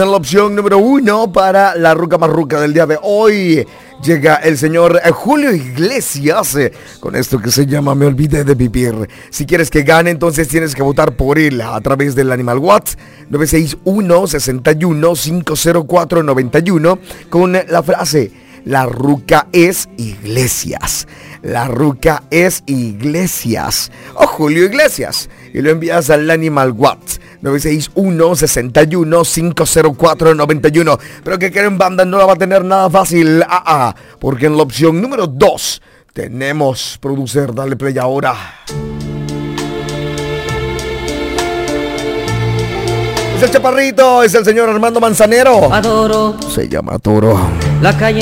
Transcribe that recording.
En la opción número 1 para la ruca más ruca del día de hoy llega el señor Julio Iglesias con esto que se llama Me olvidé de vivir. Si quieres que gane, entonces tienes que votar por él a través del Animal WhatsApp 961-61-50491 con la frase: la ruca es Iglesias. La ruca es Iglesias o Julio Iglesias, y lo envías al Animal WhatsApp 961-61-50491. Pero que quieren, banda, no la va a tener nada fácil. Porque en la opción número 2 tenemos, producer, dale play ahora. Es el chaparrito, es el señor Armando Manzanero. Adoro. Se llama Toro. La calle